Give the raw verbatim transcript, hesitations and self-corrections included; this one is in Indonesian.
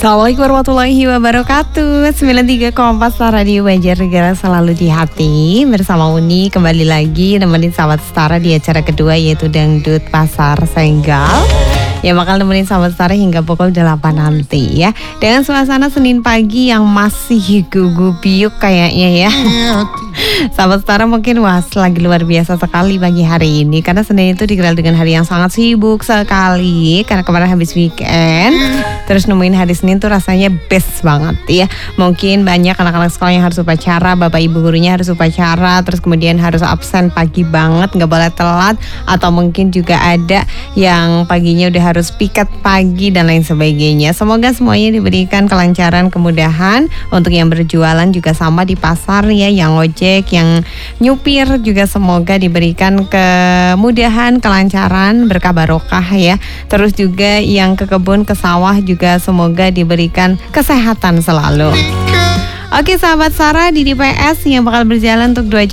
Assalamualaikum warahmatullahi wabarakatuh. sembilan puluh tiga koma empat Radio Banjarnegara selalu di hati. Bersama Uni kembali lagi nemenin sahabat setara di acara kedua, yaitu Dangdut Pasar Senggal, yang bakal nemenin sahabat setara hingga pukul delapan nanti ya. Dengan suasana Senin pagi yang masih gugup-piuk kayaknya ya. Sahabat setara mungkin wah lagi luar biasa sekali pagi hari ini, karena Senin itu dikenal dengan hari yang sangat sibuk sekali, karena kemarin habis weekend. Terus nemuin hari Senin tuh rasanya best banget ya. Mungkin banyak anak-anak sekolah yang harus upacara, bapak ibu gurunya harus upacara, terus kemudian harus absen pagi banget, nggak boleh telat. Atau mungkin juga ada yang paginya udah harus piket pagi dan lain sebagainya. Semoga semuanya diberikan kelancaran, kemudahan. Untuk yang berjualan juga sama di pasar ya, yang ojek, yang nyupir juga semoga diberikan kemudahan, kelancaran, berkah barokah ya. Terus juga yang ke kebun, ke sawah juga semoga diberikan kesehatan selalu. Oke sahabat Sarah di D P S yang bakal berjalan untuk dua jam